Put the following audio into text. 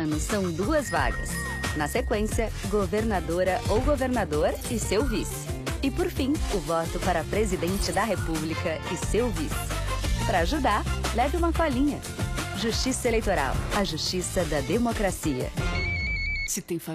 ano são 2 vagas. Na sequência, governadora ou governador e seu vice. E por fim, o voto para presidente da República e seu vice. Para ajudar, leve uma colinha. Justiça Eleitoral, a justiça da democracia. Se tem